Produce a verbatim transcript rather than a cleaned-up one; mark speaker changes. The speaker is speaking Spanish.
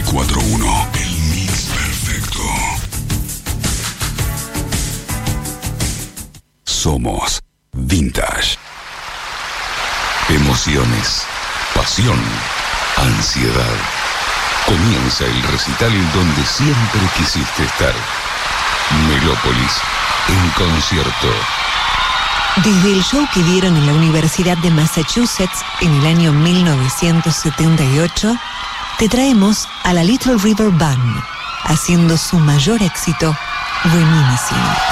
Speaker 1: cuatro uno, el mix perfecto. Somos Vintage. Emociones, pasión, ansiedad. Comienza el recital donde siempre quisiste estar. Melópolis, en concierto.
Speaker 2: Desde el show que dieron en la Universidad de Massachusetts en el año mil novecientos setenta y ocho, te traemos a la Little River Band, haciendo su mayor éxito, Reminiscing.